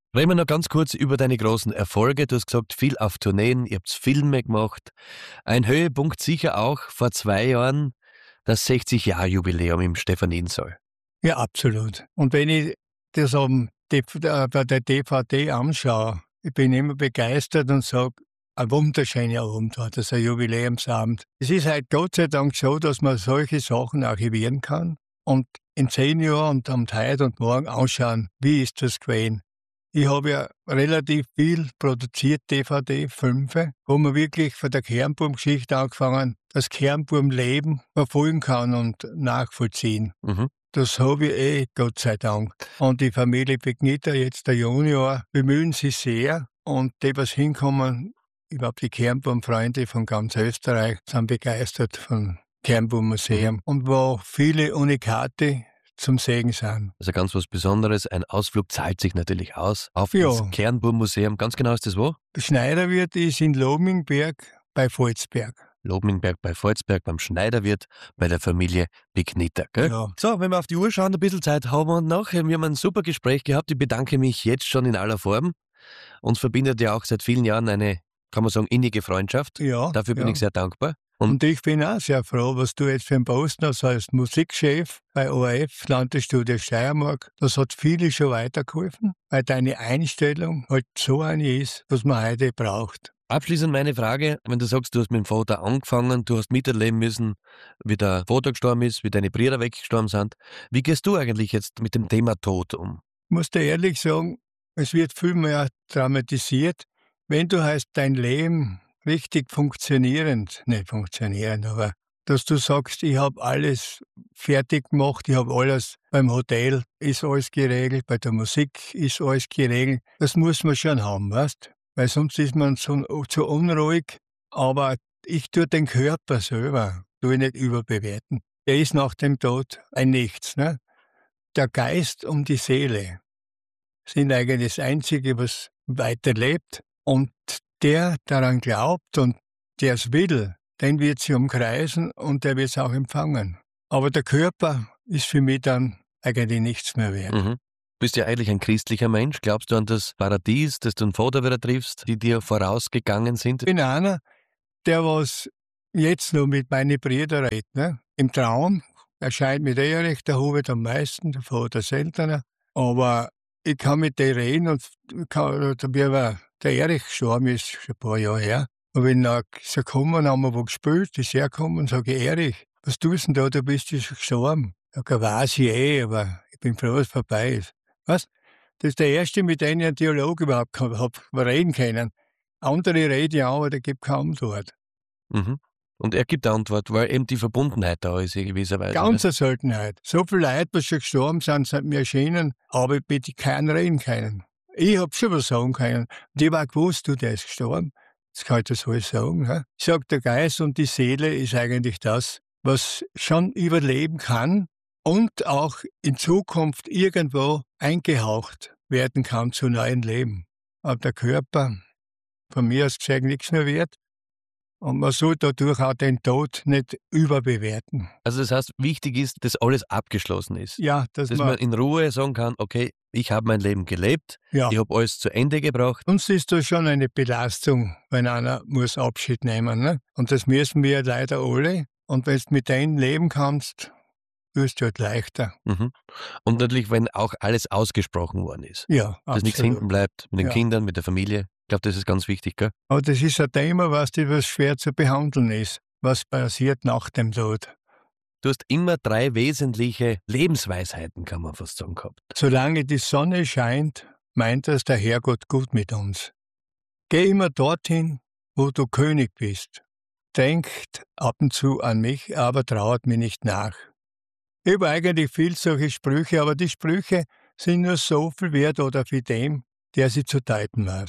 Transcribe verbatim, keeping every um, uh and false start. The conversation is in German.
Reden wir noch ganz kurz über deine großen Erfolge. Du hast gesagt, viel auf Tourneen, ihr habt Filme gemacht. Ein Höhepunkt sicher auch vor zwei Jahren das sechzig-Jahr-Jubiläum im Stefaninsaal. Ja, absolut. Und wenn ich das am D V D, äh, bei der D V D anschaue, ich bin immer begeistert und sage, ein wunderschöner Abend war das, ein Jubiläumsabend. Es ist halt Gott sei Dank so, dass man solche Sachen archivieren kann und in zehn Jahren und am heute und morgen anschauen, wie ist das gewesen. Ich habe ja relativ viel produziert, D V D, Filme, wo man wirklich von der Kernbaum-Geschichte angefangen, das Kernbaum-Leben verfolgen kann und nachvollziehen. Mhm. Das habe ich eh, Gott sei Dank. Und die Familie Begnita, jetzt der Junior, bemühen sich sehr. Und die, was hinkommen, überhaupt die Kernbaum-Freunde von ganz Österreich, sind begeistert vom Kernbaum-Museum. Mhm. Und wo viele Unikate zum Segen sind. Also ganz was Besonderes. Ein Ausflug zahlt sich natürlich aus. Auf Ja. das Kernbaum-Museum. Ganz genau ist das wo? Schneiderwirt ist in Lomingberg bei Volzberg. Lobmingberg bei Volzberg beim Schneiderwirt bei der Familie Begnita. Gell? Ja. So, wenn wir auf die Uhr schauen, ein bisschen Zeit haben wir noch. Wir haben ein super Gespräch gehabt. Ich bedanke mich jetzt schon in aller Form. Uns verbindet ja auch seit vielen Jahren eine, kann man sagen, innige Freundschaft. Ja, Dafür bin ja. ich sehr dankbar. Und, Und ich bin auch sehr froh, was du jetzt für einen Posten hast als Musikchef bei O R F, Landesstudio Steiermark. Das hat viele schon weitergeholfen, weil deine Einstellung halt so eine ist, was man heute braucht. abschließend meine Frage, wenn du sagst, du hast mit dem Vater angefangen, du hast miterleben müssen, wie der Vater gestorben ist, wie deine Brüder weggestorben sind. Wie gehst du eigentlich jetzt mit dem Thema Tod um? Ich muss dir ehrlich sagen, es wird viel mehr dramatisiert, wenn du heißt, dein Leben richtig funktionierend, nicht funktionierend, aber dass du sagst, ich habe alles fertig gemacht, ich habe alles, beim Hotel ist alles geregelt, bei der Musik ist alles geregelt. Das muss man schon haben, weißt? Weil sonst ist man zu, zu unruhig. Aber ich tue den Körper selber, tue ich nicht überbewerten. Der ist nach dem Tod ein Nichts. Ne? Der Geist und die Seele sind eigentlich das Einzige, was weiterlebt. Und der daran glaubt und der es will, den wird sie umkreisen und der wird es auch empfangen. Aber der Körper ist für mich dann eigentlich nichts mehr wert. Mhm. Du bist ja eigentlich ein christlicher Mensch. Glaubst du an das Paradies, das du den Vater wieder triffst, die dir vorausgegangen sind? Ich bin einer, der was jetzt noch mit meinen Brüdern redet. Ne? Im Traum erscheint mir der Erich, der Hubert am meisten, der Vater seltener. Aber ich kann mit denen reden und kann, da bin ich, der Erich gestorben ist, schon ein paar Jahre her. Und wenn er ist er gekommen, haben wir wo gespielt, ist er gekommen und sage, Erich, was tust du denn da, du bist ja schon gestorben. Sag er, weiß ich eh, aber ich bin froh, dass es vorbei ist. Was? Das ist der erste, mit dem ich einen Dialog überhaupt habe reden können. Andere reden ja, aber der gibt keine Antwort. Mhm. Und er gibt die Antwort, weil eben die Verbundenheit da ist in gewisser Weise. Ganz Ne? eine Seltenheit. So viele Leute, die schon gestorben sind, sind mir erschienen, aber ich bitte keinen reden können. Ich hab schon was sagen können. Und ich habe auch gewusst, du, der ist gestorben. Jetzt kann ich das alles sagen. Ne? Ich sage, der Geist und die Seele ist eigentlich das, was schon überleben kann und auch in Zukunft irgendwo eingehaucht werden kann zu neuen Leben. Aber der Körper, von mir aus gesehen, nichts mehr wert. Und man soll dadurch auch den Tod nicht überbewerten. Also das heißt, wichtig ist, dass alles abgeschlossen ist. Ja, dass, Dass man, man in Ruhe sagen kann, okay, ich habe mein Leben gelebt, ja. ich habe alles zu Ende gebracht. Sonst ist das schon eine Belastung, wenn einer muss Abschied nehmen. Ne? Und das müssen wir leider alle. Und wenn du mit denen leben kannst, wirst du halt leichter. Mhm. Und natürlich, wenn auch alles ausgesprochen worden ist. Ja, Dass nichts absolut. hinten bleibt, mit den Ja. Kindern, mit der Familie. Ich glaube, das ist ganz wichtig, gell? Aber das ist ein Thema, was etwas schwer zu behandeln ist. Was passiert nach dem Tod? Du hast immer drei wesentliche Lebensweisheiten, kann man fast sagen, gehabt. Solange die Sonne scheint, meint es der Herrgott gut mit uns. Geh immer dorthin, wo du König bist. Denkt ab und zu an mich, aber trauert mir nicht nach. Ich habe eigentlich viel solche Sprüche, aber die Sprüche sind nur so viel wert oder für den, der sie zu deuten weiß.